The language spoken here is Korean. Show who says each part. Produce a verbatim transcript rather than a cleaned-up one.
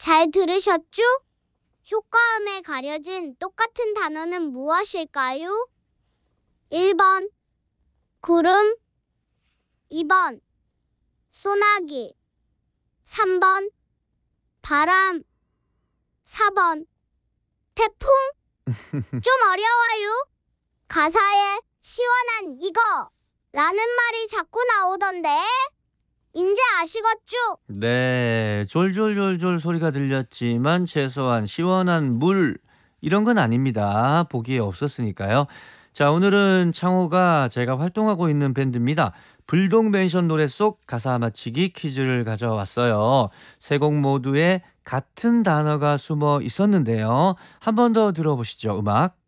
Speaker 1: 잘 들으셨죠? 효과음에 가려진 똑같은 단어는 무엇일까요? 일 번 구름, 이 번 소나기, 삼 번 바람, 사 번 태풍. 좀 어려워요. 가사에 시원한 이거 라는 말이 자꾸 나오던데 인제 아시겠죠?
Speaker 2: 네, 졸졸졸졸 소리가 들렸지만 최소한 시원한 물 이런 건 아닙니다. 보기에 없었으니까요. 자, 오늘은 창호가 제가 활동하고 있는 밴드입니다. 불독맨션 노래 속 가사 맞히기 퀴즈를 가져왔어요. 세 곡 모두에 같은 단어가 숨어 있었는데요. 한 번 더 들어보시죠. 음악